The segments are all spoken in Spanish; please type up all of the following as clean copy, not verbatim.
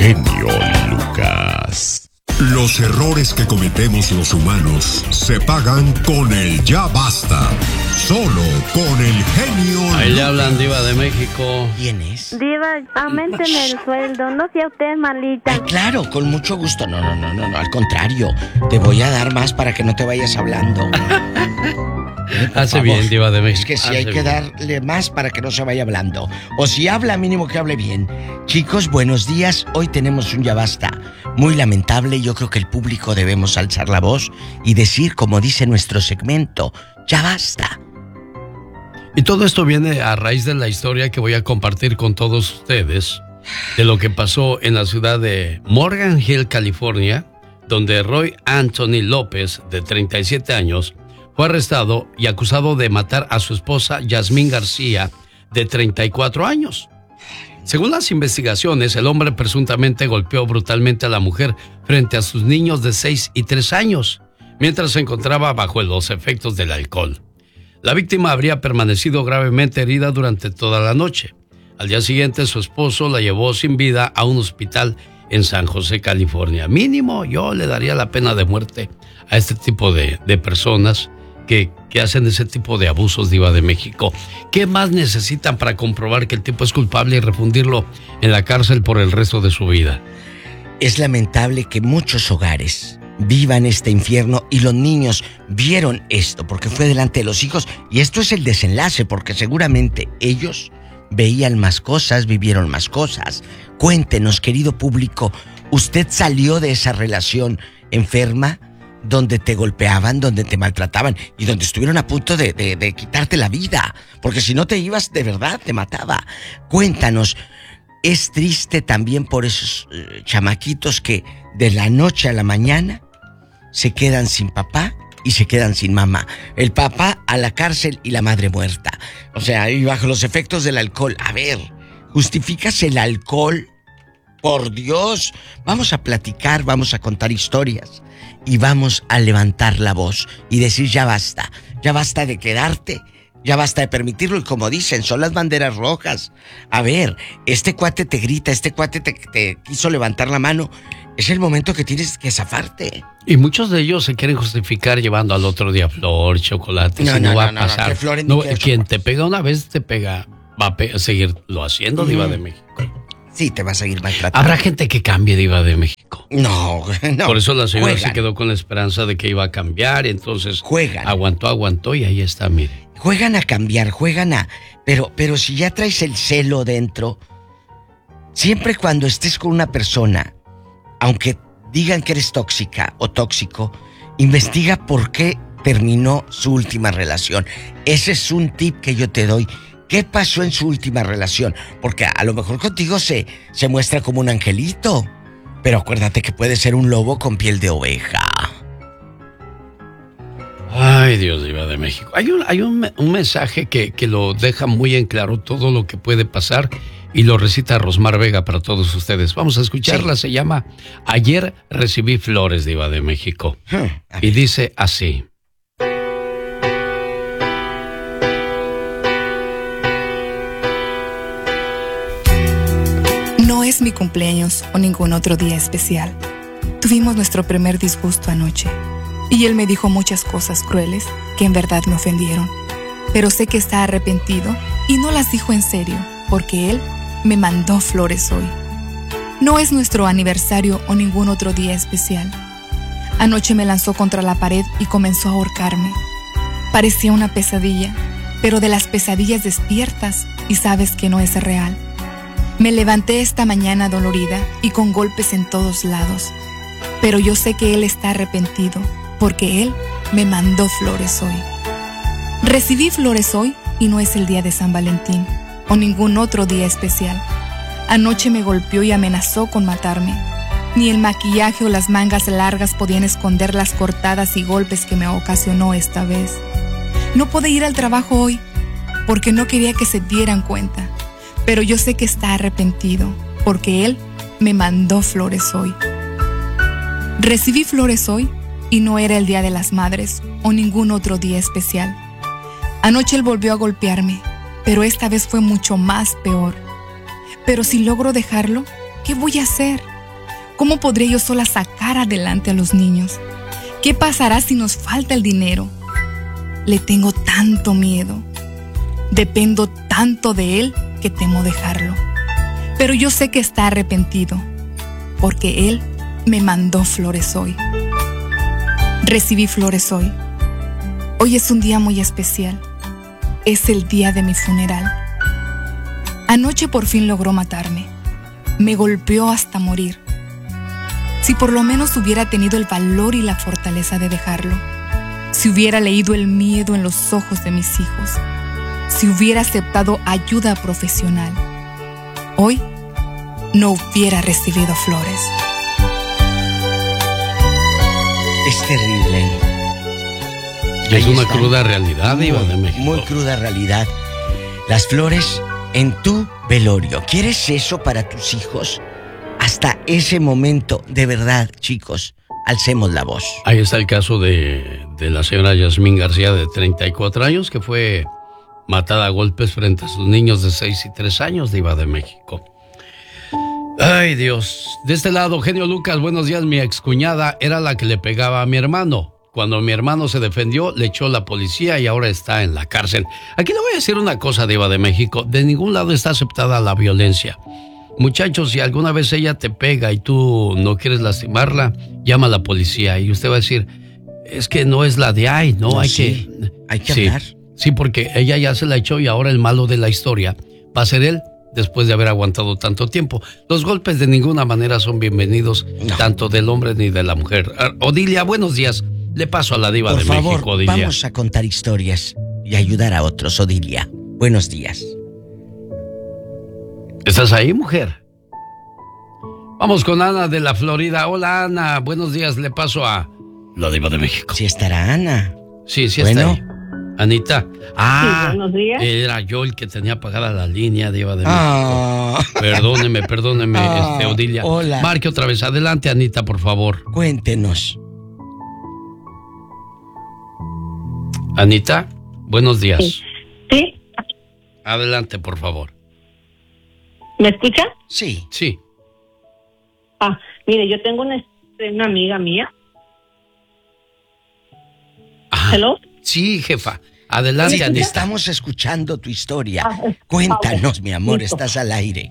genio Lucas. Los errores que cometemos los humanos se pagan con el ya basta. Solo con el genio. Ahí le hablan, Diva de México. ¿Quién es? Diva, auménteme el sueldo, no sea usted malita. Ay, claro, con mucho gusto. No, al contrario. Te voy a dar más para que no te vayas hablando. Hace bien, Diva de México. Es que sí hay que darle más para que no se vaya hablando. O si habla, mínimo que hable bien. Chicos, buenos días. Hoy tenemos un ya basta muy lamentable. Yo creo que el público debemos alzar la voz y decir, como dice nuestro segmento, ya basta. Y todo esto viene a raíz de la historia que voy a compartir con todos ustedes de lo que pasó en la ciudad de Morgan Hill, California, donde Roy Anthony López, de 37 años, fue arrestado y acusado de matar a su esposa Yasmín García, de 34 años. Según las investigaciones, el hombre presuntamente golpeó brutalmente a la mujer frente a sus niños de 6 y 3 años, mientras se encontraba bajo los efectos del alcohol. La víctima habría permanecido gravemente herida durante toda la noche. Al día siguiente, su esposo la llevó sin vida a un hospital en San José, California. Mínimo, yo le daría la pena de muerte a este tipo de personas que hacen ese tipo de abusos, Diva de México. ¿Qué más necesitan para comprobar que el tipo es culpable y refundirlo en la cárcel por el resto de su vida? Es lamentable que muchos hogares vivan este infierno y los niños vieron esto porque fue delante de los hijos, y esto es el desenlace porque seguramente ellos veían más cosas, vivieron más cosas. Cuéntenos, querido público, ¿usted salió de esa relación enferma donde te golpeaban, donde te maltrataban y donde estuvieron a punto de quitarte la vida? Porque si no te ibas, de verdad te mataba. Cuéntanos. Es triste también por esos chamaquitos que de la noche a la mañana se quedan sin papá y se quedan sin mamá. El papá a la cárcel y la madre muerta. O sea, y bajo los efectos del alcohol. A ver, ¿justificas el alcohol? Por Dios. Vamos a platicar, vamos a contar historias y vamos a levantar la voz y decir ya basta de quedarte. Ya basta de permitirlo, y como dicen, son las banderas rojas. A ver, este cuate te grita, este cuate te quiso levantar la mano. Es el momento que tienes que zafarte. Y muchos de ellos se quieren justificar llevando al otro día flor, chocolate. No va a pasar. ¿Qué flores, no, ni quien te pega una vez, te pega. Va a seguirlo haciendo, Diva de México. Sí, te va a seguir maltratando. ¿Habrá gente que cambie, Diva de México? No. Por eso la señora se quedó con la esperanza de que iba a cambiar, entonces aguantó y ahí está, mire. Juegan a cambiar, pero si ya traes el celo dentro, siempre cuando estés con una persona, aunque digan que eres tóxica o tóxico, investiga por qué terminó su última relación. Ese es un tip que yo te doy. ¿Qué pasó en su última relación? Porque a lo mejor contigo se muestra como un angelito, pero acuérdate que puede ser un lobo con piel de oveja. Ay, Dios, Diva de México. Hay un mensaje que lo deja muy en claro todo lo que puede pasar y lo recita Rosmar Vega para todos ustedes. Vamos a escucharla, sí. Se llama Ayer recibí flores, Diva de México. Y dice así. No es mi cumpleaños o ningún otro día especial. Tuvimos nuestro primer disgusto anoche. Y él me dijo muchas cosas crueles que en verdad me ofendieron. Pero sé que está arrepentido y no las dijo en serio, porque él me mandó flores hoy. No es nuestro aniversario o ningún otro día especial. Anoche me lanzó contra la pared y comenzó a ahorcarme. Parecía una pesadilla, pero de las pesadillas despiertas y sabes que no es real. Me levanté esta mañana dolorida y con golpes en todos lados. Pero yo sé que él está arrepentido, porque él me mandó flores hoy. Recibí flores hoy y no es el día de San Valentín o ningún otro día especial. Anoche me golpeó y amenazó con matarme. Ni el maquillaje o las mangas largas podían esconder las cortadas y golpes que me ocasionó esta vez. No pude ir al trabajo hoy porque no quería que se dieran cuenta, pero yo sé que está arrepentido porque él me mandó flores hoy. Recibí flores hoy y no era el Día de las Madres o ningún otro día especial. Anoche él volvió a golpearme, pero esta vez fue mucho más peor. Pero si logro dejarlo, ¿qué voy a hacer? ¿Cómo podré yo sola sacar adelante a los niños? ¿Qué pasará si nos falta el dinero? Le tengo tanto miedo. Dependo tanto de él que temo dejarlo. Pero yo sé que está arrepentido, porque él me mandó flores hoy. Recibí flores hoy. Hoy es un día muy especial. Es el día de mi funeral. Anoche por fin logró matarme. Me golpeó hasta morir. Si por lo menos hubiera tenido el valor y la fortaleza de dejarlo, si hubiera leído el miedo en los ojos de mis hijos, si hubiera aceptado ayuda profesional, hoy no hubiera recibido flores. Es terrible. Y es una cruda realidad, Diva de México. Muy cruda realidad. Las flores en tu velorio. ¿Quieres eso para tus hijos? Hasta ese momento, de verdad, chicos, alcemos la voz. Ahí está el caso de la señora Yasmín García, de 34 años, que fue matada a golpes frente a sus niños de 6 y 3 años, Diva de México. Ay, Dios. De este lado, genio Lucas, buenos días. Mi excuñada era la que le pegaba a mi hermano. Cuando mi hermano se defendió, le echó la policía y ahora está en la cárcel. Aquí le voy a decir una cosa, Diva de México. De ningún lado está aceptada la violencia. Muchachos, si alguna vez ella te pega y tú no quieres lastimarla, llama a la policía y usted va a decir, es que no es la de ahí, ¿no? Hay que hablar. Sí, porque ella ya se la echó y ahora el malo de la historia va a ser él, después de haber aguantado tanto tiempo. Los golpes de ninguna manera son bienvenidos, tanto del hombre ni de la mujer. Odilia, buenos días. Le paso a la Diva de México, Odilia. Vamos a contar historias y ayudar a otros, Odilia. Buenos días. ¿Estás ahí, mujer? Vamos con Ana de la Florida. Hola, Ana. Buenos días. Le paso a la Diva de México. Sí estará Ana. Sí, está ahí. Anita. Sí, buenos días. Era yo el que tenía apagada la línea, Diva de México. Perdóneme, Odilia. Hola. Marque otra vez. Adelante, Anita, por favor. Cuéntenos. Anita, buenos días. Sí. Adelante, por favor. ¿Me escucha? Sí. Sí. Mire, yo tengo una amiga mía. Ajá. ¿Hello? Sí, jefa. Adelante, Anita. Estamos escuchando tu historia. Cuéntanos, mi amor, listo. Estás al aire.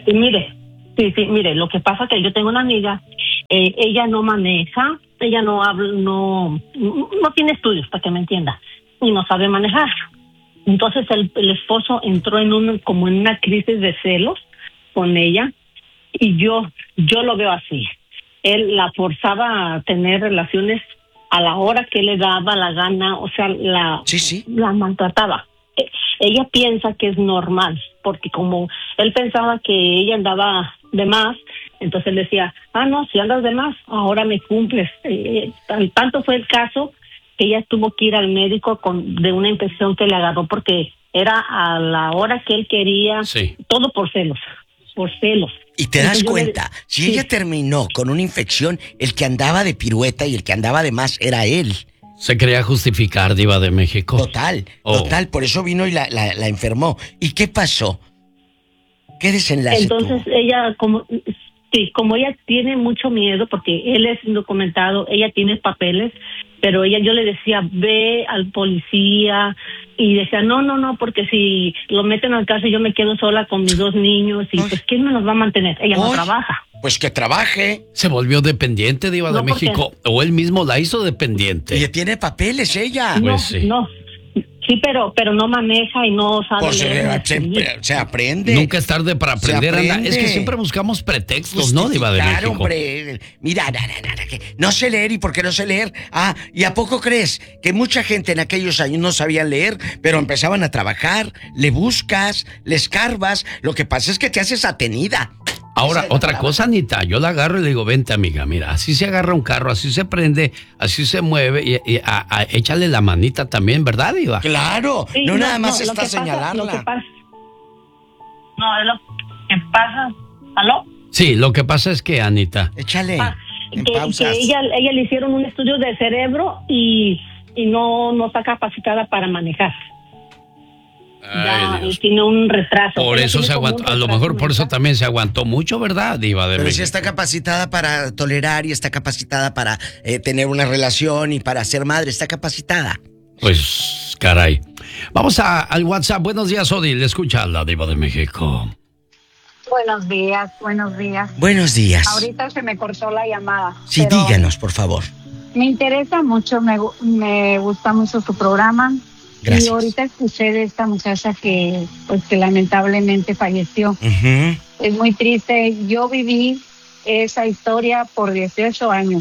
Mire, lo que pasa es que yo tengo una amiga, ella no maneja, ella no habla, no tiene estudios, para que me entienda, y no sabe manejar. Entonces el esposo entró como en una crisis de celos con ella, y yo lo veo así. Él la forzaba a tener relaciones a la hora que le daba la gana, o sea, la maltrataba. Ella piensa que es normal, porque como él pensaba que ella andaba de más, entonces él decía, no, si andas de más, ahora me cumples. Tanto fue el caso que ella tuvo que ir al médico de una infección que le agarró porque era a la hora que él quería, todo por celos. Y te das cuenta, si ella terminó con una infección, el que andaba de pirueta y el que andaba de más era él. Se quería justificar, Diva de México. Total, por eso vino y la enfermó. ¿Y qué pasó? ¿Qué desenlace Entonces tuvo? ella, como ella tiene mucho miedo, porque él es indocumentado, ella tiene papeles, pero yo le decía, ve al policía, y decía, no, porque si lo meten al cárcel yo me quedo sola con mis 2 niños, y pues ¿quién me los va a mantener? Ella no trabaja. Pues que trabaje. Se volvió dependiente, Diva de México, o él mismo la hizo dependiente. Y tiene papeles ella. Sí, pero no maneja y no sabe pues leer. Se aprende. Nunca es tarde para aprender, Ana. Es que siempre buscamos pretextos, ¿no, Diva de México? Hombre. Mira, no sé leer, ¿y por qué no sé leer? ¿Y a poco crees que mucha gente en aquellos años no sabían leer, pero empezaban a trabajar? Le buscas, le escarbas, lo que pasa es que te haces atenida. Ahora, otra cosa, Anita, yo la agarro y le digo, vente, amiga, mira, así se agarra un carro, así se prende, así se mueve, y échale la manita también, ¿verdad, Diva? Claro, sí, nada más está señalarla. Lo que pasa, ¿aló? Sí, lo que pasa es que, Anita. Échale, que ella le hicieron un estudio de cerebro y no está capacitada para manejar. ya Dios. tiene un retraso. Por Ella eso tiene se como un aguantó, a lo retraso mejor por eso mental. también se aguantó mucho, ¿verdad, Diva de Pero sí México? está capacitada para tolerar y está capacitada para tener una relación y para ser madre. Está capacitada. Pues, caray. Vamos al WhatsApp. Buenos días, Odil. Escucha a la Diva de México. Buenos días, buenos días. Buenos días. Ahorita se me cortó la llamada. Sí, pero díganos, por favor. Me interesa mucho, me gusta mucho su programa. Gracias. Y ahorita escuché de esta muchacha que lamentablemente falleció. Ujú. Es muy triste. Yo viví esa historia por 18 años.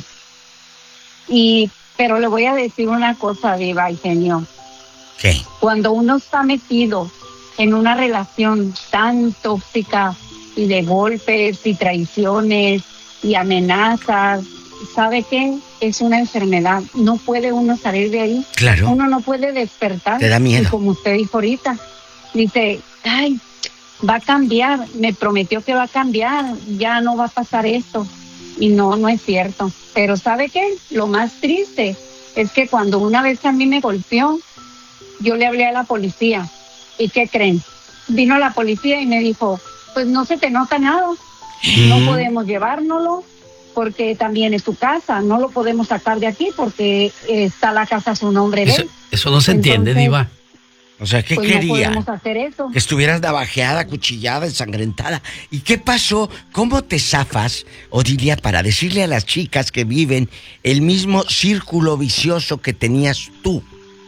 Pero le voy a decir una cosa, Diva y genio. ¿Qué? Cuando uno está metido en una relación tan tóxica y de golpes y traiciones y amenazas, ¿sabe qué? Es una enfermedad. No puede uno salir de ahí. Claro. Uno no puede despertar. Te da miedo. Y como usted dijo ahorita, dice, ay, va a cambiar, me prometió que va a cambiar, ya no va a pasar esto. Y no es cierto. Pero ¿sabe qué? Lo más triste es que cuando una vez a mí me golpeó, yo le hablé a la policía. ¿Y qué creen? Vino la policía y me dijo, pues no se te nota nada, no podemos llevárnoslo porque también es tu casa, no lo podemos sacar de aquí porque está la casa a su nombre de él. Eso no se entiende, Entonces, Diva. O sea, ¿qué pues no quería? podemos hacer eso. Que estuvieras navajeada, cuchillada, ensangrentada. ¿Y qué pasó? ¿Cómo te zafas, Odilia, para decirle a las chicas que viven el mismo círculo vicioso que tenías tú?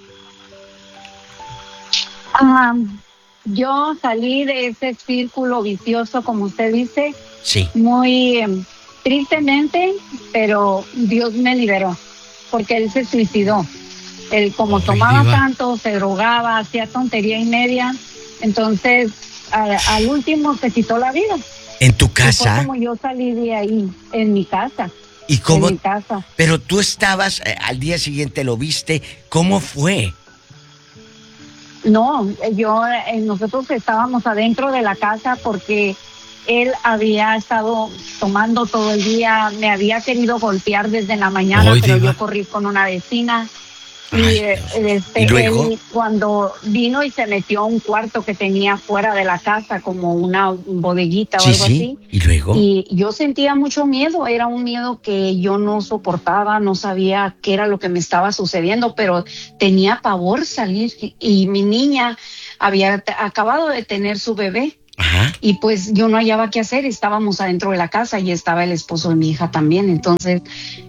Yo salí de ese círculo vicioso, como usted dice, Sí. muy tristemente, pero Dios me liberó, porque él se suicidó. Él como Ay, tomaba Diva. tanto, se drogaba, hacía tontería y media, entonces al último se quitó la vida. ¿En tu Y fue casa? como yo salí de ahí, en mi casa. ¿Y cómo? En mi casa. Pero tú estabas, al día siguiente lo viste. ¿Cómo fue? No, nosotros estábamos adentro de la casa porque él había estado tomando todo el día, me había querido golpear desde la mañana, Ay, pero Diva. yo corrí con una vecina. Ay, Dios. ¿Y luego? Él cuando vino y se metió a un cuarto que tenía fuera de la casa, como una bodeguita o Sí, algo sí. así. ¿Y luego? Y yo sentía mucho miedo, era un miedo que yo no soportaba, no sabía qué era lo que me estaba sucediendo, pero tenía pavor salir. Y mi niña había acabado de tener su bebé. Ajá. Y pues yo no hallaba qué hacer, estábamos adentro de la casa y estaba el esposo de mi hija también. Entonces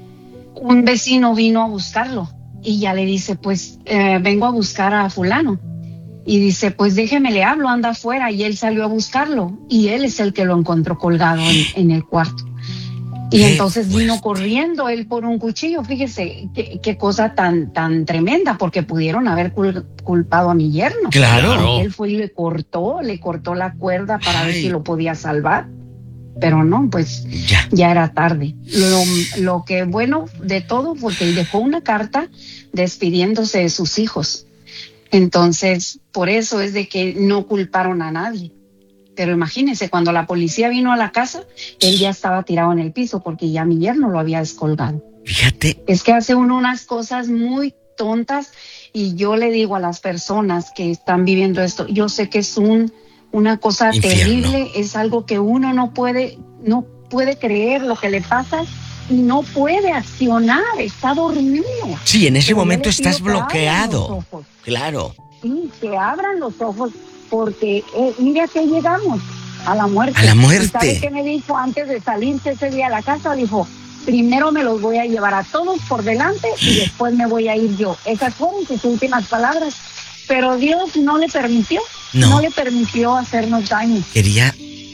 un vecino vino a buscarlo y ya le dice, pues vengo a buscar a fulano. Y dice, pues déjeme le hablo, anda afuera. Y él salió a buscarlo y él es el que lo encontró colgado en el cuarto. Y Qué entonces vino fuerte. corriendo él por un cuchillo. Fíjese qué cosa tan tremenda, porque pudieron haber culpado a mi yerno. Claro. Él fue y le cortó la cuerda para ver Ay. si lo podía salvar. Pero no, pues Ya. ya era tarde. Lo que bueno de todo fue que él dejó una carta despidiéndose de sus hijos. Entonces, por eso es de que no culparon a nadie. Pero imagínense, cuando la policía vino a la casa, él ya estaba tirado en el piso porque ya mi yerno lo había descolgado. Fíjate. Es que hace uno unas cosas muy tontas y yo le digo a las personas que están viviendo esto, yo sé que es una cosa Infierno. terrible, es algo que uno no puede creer lo que le pasa y no puede accionar, está dormido. Sí, en ese Pero yo momento le pido estás que abran bloqueado. los ojos. Claro. Sí, que abran los ojos, porque mira que llegamos a la muerte. A la muerte. ¿Y sabe qué me dijo antes de salirse ese día a la casa? Dijo, primero me los voy a llevar a todos por delante y después me voy a ir yo. Esas fueron sus últimas palabras. Pero Dios no le permitió, No. no le permitió hacernos daño. Quería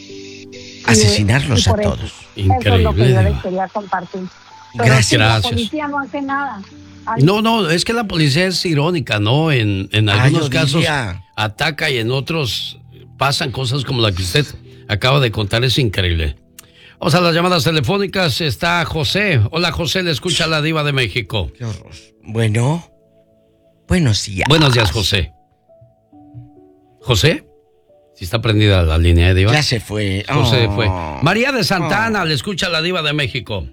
asesinarlos Y a por eso- todos. Eso es lo que yo Increíble, les Diva. quería compartir. Gracias. sí, la Gracias. policía no hace nada. No, es que la policía es irónica, ¿no? En algunos casos Odilia. ataca y en otros pasan cosas como la que usted acaba de contar, es increíble. Vamos a las llamadas telefónicas, está José. Hola José, le escucha la Diva de México. Qué horror. Bueno. Buenos días. Buenos días, José. ¿José? Si está prendida la línea, ¿eh, Diva? Ya se fue. José Oh. fue. María de Santana, le escucha la Diva de México.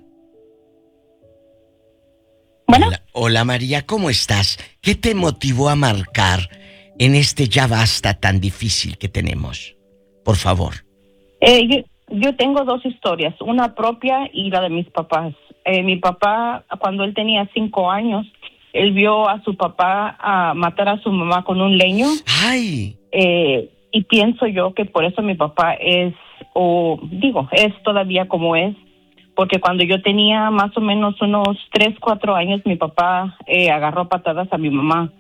Bueno, Hola, María, ¿cómo estás? ¿Qué te motivó a marcar en este ya basta tan difícil que tenemos? Por favor. Yo tengo 2 historias, una propia y la de mis papás. Mi papá, cuando él tenía 5 años, él vio a su papá matar a su mamá con un leño. ¡Ay! Y pienso yo que por eso mi papá es todavía como es, porque cuando yo tenía más o menos unos 3, 4 años, mi papá agarró patadas a mi mamá.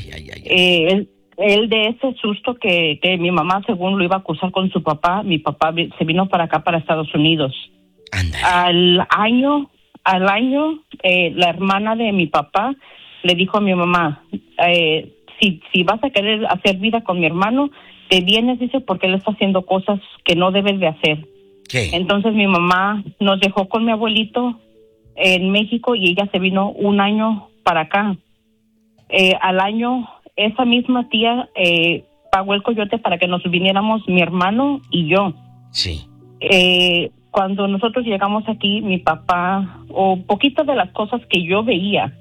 Él de ese susto que mi mamá, según lo iba a acusar con su papá, mi papá se vino para acá, para Estados Unidos. Ándale. Al año, la hermana de mi papá le dijo a mi mamá, si vas a querer hacer vida con mi hermano, te vienes, dice, porque él está haciendo cosas que no debes de hacer. ¿Qué? Entonces mi mamá nos dejó con mi abuelito en México y ella se vino un año para acá. Al año, esa misma tía pagó el coyote para que nos viniéramos mi hermano y yo. Sí. Cuando nosotros llegamos aquí, mi papá, o poquito de las cosas que yo veía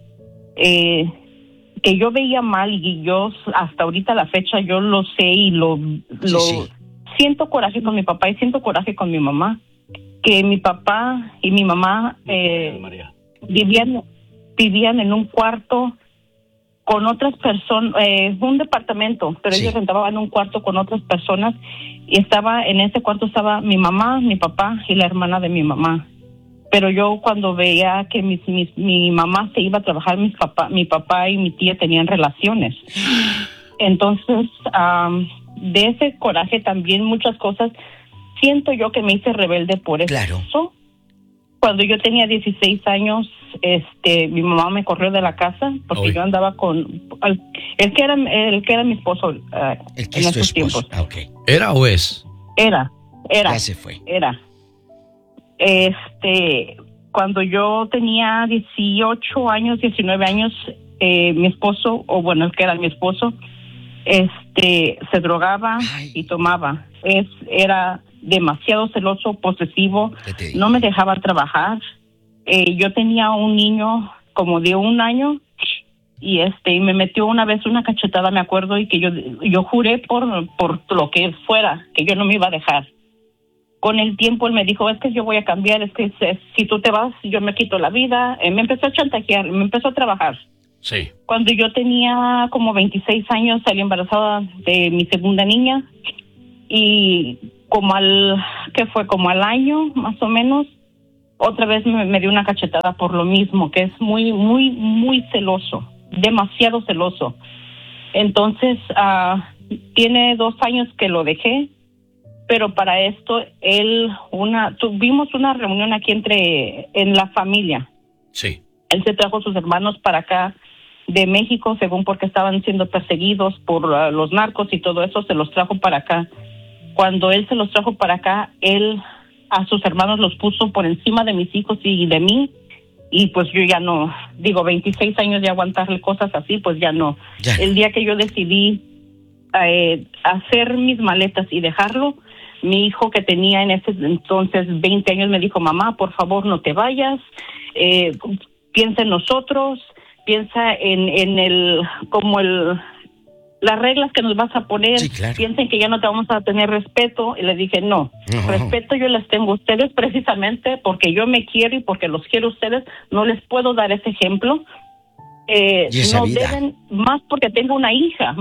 mal, y yo hasta ahorita la fecha yo lo sé y Sí. siento coraje con mi papá y siento coraje con mi mamá, que mi papá y mi mamá vivían en un cuarto con otras personas, un departamento, pero Sí. ellos rentaban un cuarto con otras personas y en ese cuarto estaba mi mamá, mi papá y la hermana de mi mamá. Pero yo cuando veía que mi mamá se iba a trabajar, mi papá y mi tía tenían relaciones. Entonces, de ese coraje también muchas cosas, siento yo que me hice rebelde por eso. Claro. Cuando yo tenía 16 años, mi mamá me corrió de la casa porque Uy. yo andaba con el que era mi esposo El que en es tu esos esposo. tiempos. Ok. ¿Era o es? Era. Ya se fue. Era. Cuando yo tenía 18 años, 19 años, mi esposo, o bueno, el que era mi esposo, se drogaba y tomaba. Era demasiado celoso, posesivo, ¿Qué te digo? no me dejaba trabajar. Yo tenía un niño como de 1 año y me metió una vez una cachetada, me acuerdo, y que yo juré por lo que fuera, que yo no me iba a dejar. Con el tiempo él me dijo, es que yo voy a cambiar, es que si tú te vas, yo me quito la vida. Me empezó a chantajear, me empezó a trabajar. Sí. Cuando yo tenía como 26 años, salí embarazada de mi segunda niña y como al año, más o menos, otra vez me dio una cachetada por lo mismo, que es muy, muy, muy celoso, demasiado celoso. Entonces, tiene 2 años que lo dejé, pero para esto, tuvimos una reunión aquí en la familia. Sí. Él se trajo a sus hermanos para acá de México, según porque estaban siendo perseguidos por los narcos y todo eso, se los trajo para acá. Cuando él se los trajo para acá, él a sus hermanos los puso por encima de mis hijos y de mí, y pues yo ya no, 26 años de aguantarle cosas así, pues ya no. Ya no. El día que yo decidí hacer mis maletas y dejarlo, mi hijo, que tenía en ese entonces 20 años, me dijo, mamá, por favor no te vayas, piensa en nosotros, piensa en las reglas que nos vas a poner, Sí, claro. piensen que ya no te vamos a tener respeto. Y le dije, no, respeto yo les tengo a ustedes precisamente porque yo me quiero y porque los quiero a ustedes, no les puedo dar ese ejemplo. Y esa No vida. deben, más porque tengo una hija,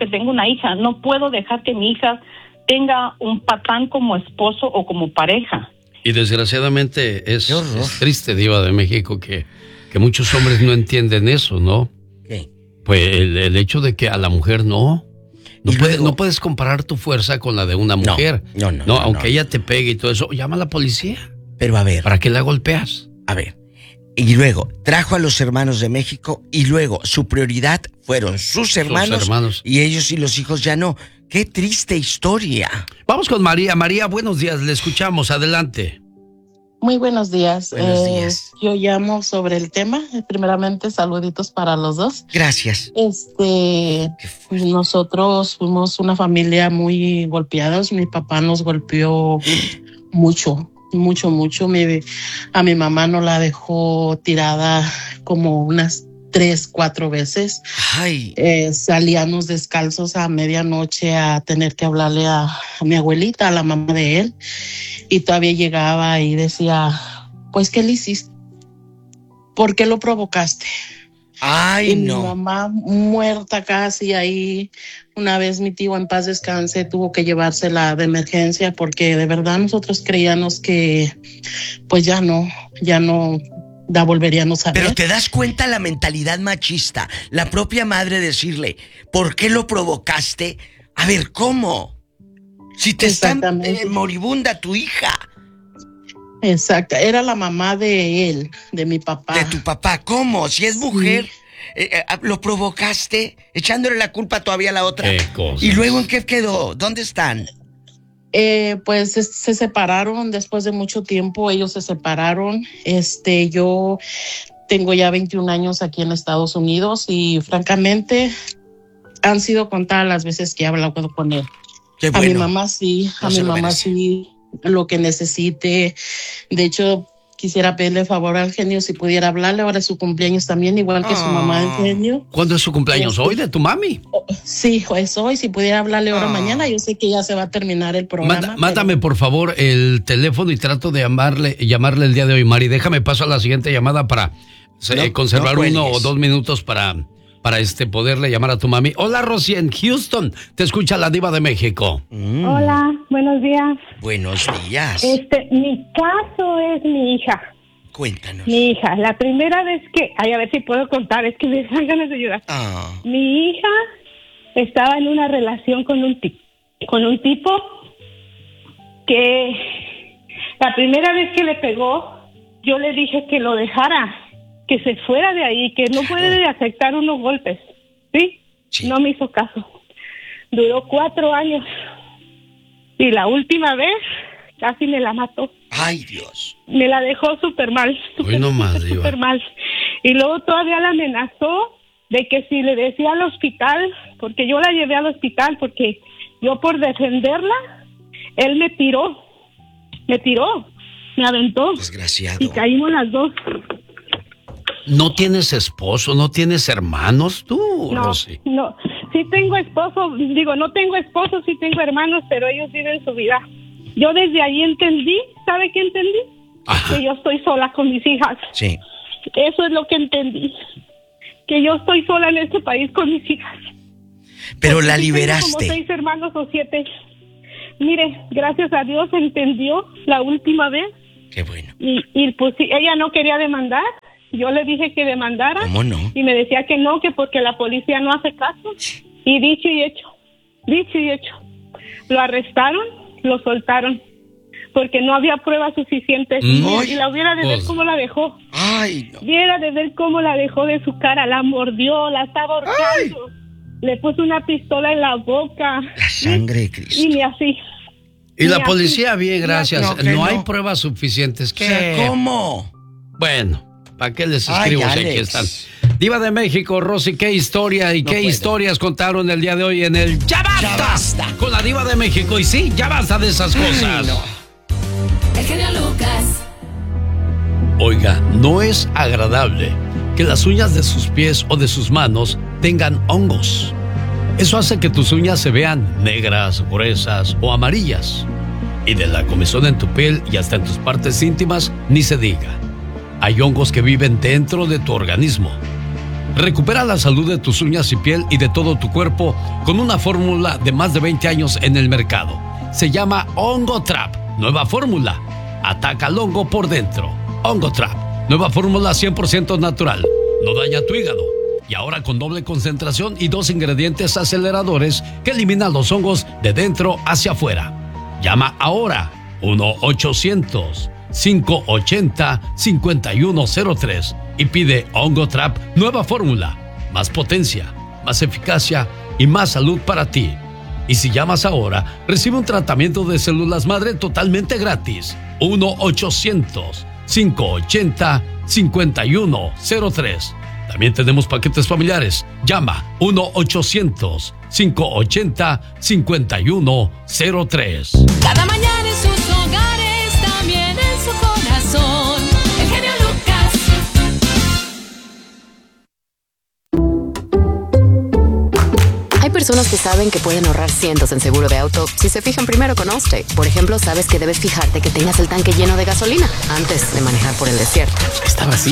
no puedo dejar que mi hija tenga un patán como esposo o como pareja. Y desgraciadamente es Qué horror. triste, Diva de México, que muchos hombres no entienden eso, ¿no? ¿Qué? Pues el hecho de que a la mujer no. Y luego- No puedes comparar tu fuerza con la de una mujer. no, aunque no. ella te pegue y todo eso, llama a la policía. Pero a ver, ¿Para qué la golpeas? a ver. Y luego trajo a los hermanos de México y luego su prioridad fueron sus hermanos. Y ellos y los hijos ya no. ¡Qué triste historia! Vamos con María. María, buenos días, le escuchamos, adelante. Muy buenos días. Buenos días. Yo llamo sobre el tema. Primeramente, saluditos para los dos. Gracias. Nosotros fuimos una familia muy golpeados. Mi papá nos golpeó mucho. A mi mamá no la dejó tirada como unas 3, 4 veces. Ay. Salíamos descalzos a medianoche a tener que hablarle a mi abuelita, a la mamá de él, y todavía llegaba y decía, pues, ¿qué le hiciste? ¿Por qué lo provocaste? Ay, y no. Mi mamá muerta casi ahí. Una vez mi tío, en paz descanse, tuvo que llevársela de emergencia porque de verdad nosotros creíamos que pues ya no la volveríamos a ver. Pero te das cuenta la mentalidad machista, la propia madre decirle, ¿por qué lo provocaste? A ver, ¿cómo? Si te está moribunda tu hija. Exacto, era la mamá de él, de mi papá. De tu papá, ¿cómo? Si es mujer, ¿lo provocaste? Echándole la culpa todavía a la otra. ¿Qué cosas? ¿Y luego en qué quedó? ¿Dónde están? Pues se separaron después de mucho tiempo, ellos se separaron. Yo tengo ya 21 años aquí en Estados Unidos y francamente han sido contadas las veces que he hablado con él. Qué bueno. A mi mamá sí, No a mi mamá sí, lo que necesite. De hecho, quisiera pedirle favor al genio si pudiera hablarle. Ahora es su cumpleaños también, igual que su mamá del genio. ¿Cuándo es su cumpleaños? ¿Hoy de tu mami? Sí, es hoy. Si pudiera hablarle ahora mañana, yo sé que ya se va a terminar el programa. Mándame por favor el teléfono y trato de llamarle el día de hoy, Mari. Déjame paso a la siguiente llamada para conservar 1 o 2 minutos para poderle llamar a tu mami. Hola, Rosy, en Houston. Te escucha la Diva de México. Hola, buenos días. Buenos días. Mi caso es mi hija. Cuéntanos. Mi hija, la primera vez que... Ay, a ver si puedo contar, es que me dan ganas de ayudar. Mi hija estaba en una relación con un tipo que la primera vez que le pegó, yo le dije que lo dejara, que se fuera de ahí, que no puede aceptar unos golpes, ¿sí? No me hizo caso. Duró 4 años y la última vez casi me la mató. ¡Ay, Dios! Me la dejó súper mal, súper mal. Y luego todavía la amenazó de que si le decía al hospital, porque yo la llevé al hospital, porque yo por defenderla, él me tiró, me aventó. Desgraciado. Y caímos las dos. ¿No tienes esposo? ¿No tienes hermanos tú, Rosy? No, sí tengo esposo, no tengo esposo, sí tengo hermanos, pero ellos viven su vida. Yo desde ahí entendí, ¿sabe qué entendí? Ajá. Que yo estoy sola con mis hijas. Sí. Eso es lo que entendí, que yo estoy sola en este país con mis hijas. Pero porque la sí liberaste. tengo como 6 hermanos o 7. Mire, gracias a Dios entendió la última vez. Qué bueno. Y pues ella no quería demandar. Yo le dije que demandara. ¿Cómo no? Y me decía que no, que porque la policía no hace caso. Y dicho y hecho. Lo arrestaron, lo soltaron, porque no había pruebas suficientes. Y la hubiera de ver cómo la dejó. Ay, no. Viera de ver cómo la dejó de su cara. La mordió, la estaba ahorcando. Le puso una pistola en la boca. La sangre de Cristo. Y ni así. Y la policía, bien, gracias. No hay no. pruebas suficientes. ¿Qué? O sea, ¿cómo? Bueno, ¿para qué les escribo si aquí están? Diva de México, Rosy, qué historia y qué historias contaron el día de hoy en el Ya Basta, Ya Basta. Con la Diva de México. Y sí, ya basta de esas cosas. El genio Lucas. Oiga, no es agradable que las uñas de sus pies o de sus manos tengan hongos. Eso hace que tus uñas se vean negras, gruesas o amarillas. Y de la comezón en tu piel y hasta en tus partes íntimas, ni se diga. Hay hongos que viven dentro de tu organismo. Recupera la salud de tus uñas y piel y de todo tu cuerpo con una fórmula de más de 20 años en el mercado. Se llama Hongo Trap. Nueva fórmula. Ataca al hongo por dentro. Hongo Trap. Nueva fórmula 100% natural. No daña tu hígado. Y ahora con doble concentración y 2 ingredientes aceleradores que eliminan los hongos de dentro hacia afuera. Llama ahora 1-800-580-5103 y pide Hongo Trap Nueva Fórmula. Más potencia, más eficacia y más salud para ti. Y si llamas ahora, recibe un tratamiento de células madre totalmente gratis. 1-800-580-5103. También tenemos paquetes familiares. Llama 1-800-580-5103. Cada mañana en sus hogares, también en su corazón. El genio Lucas. personas que saben que pueden ahorrar cientos en seguro de auto si se fijan primero con Allstate. Por ejemplo, sabes que debes fijarte que tengas el tanque lleno de gasolina antes de manejar por el desierto. Está vacío.